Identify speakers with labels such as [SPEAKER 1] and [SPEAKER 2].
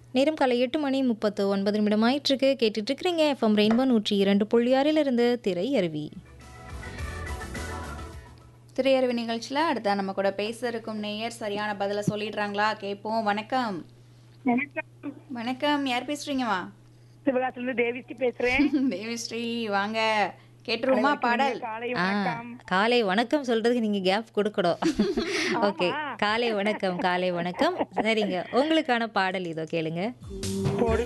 [SPEAKER 1] நேரம் காலை 8 மணி 39 நிமிடம் ஆயிட்டிருக்கு. கேட்டுட்டு இருக்கிறீங்க எஃப்எம் ரெயின்போ 102.6 திரை அருவி.
[SPEAKER 2] திரையரவு நிகழ்ச்சியில் அடுத்த நம்ம கூட பேச இருக்கும் நேயர் சரியான பதில சொல்லிடுறாங்களா கேட்போம். வணக்கம்.
[SPEAKER 3] வணக்கம்.
[SPEAKER 2] வணக்கம், யார் பேசுறீங்கம்மா?
[SPEAKER 3] சிவகாசிலிருந்து தேவிஸ்ரீ பேசுறேன்.
[SPEAKER 2] தேவிஸ்ரீ, வாங்க கேட்டுருவோமா பாடல்?
[SPEAKER 3] காலை
[SPEAKER 1] ஆ
[SPEAKER 3] வணக்கம்.
[SPEAKER 1] காலை வணக்கம் சொல்றதுக்கு நீங்க கேப் கொடுக்கணும். ஓகே,
[SPEAKER 3] ஆமா.
[SPEAKER 1] காலை வணக்கம், காலை வணக்கம். சரிங்க, உங்களுக்கான பாடல் இதோ கேளுங்க.
[SPEAKER 3] போடு